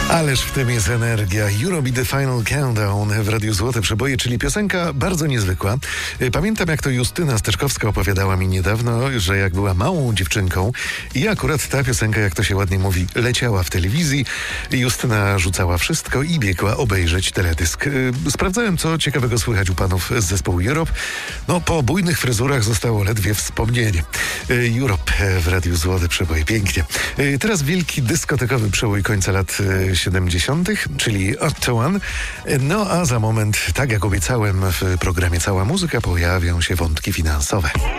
Ależ w tym jest energia. You Be The Final Countdown w Radiu Złote Przeboje, czyli piosenka bardzo niezwykła. Pamiętam, jak to Justyna Steczkowska opowiadała mi niedawno, że jak była małą dziewczynką i akurat ta piosenka, jak to się ładnie mówi, leciała w telewizji, Justyna rzucała wszystko i biegła obejrzeć teledysk. Sprawdzałem, co ciekawego słychać u panów z zespołu Europe. No, po bujnych fryzurach zostało ledwie wspomnienie. Europe w Radiu Złote Przeboje. Pięknie. Teraz wielki dyskotekowy przebój końca lat 70., czyli Otto One. No a za moment, tak jak obiecałem w programie Cała Muzyka, pojawią się wątki finansowe.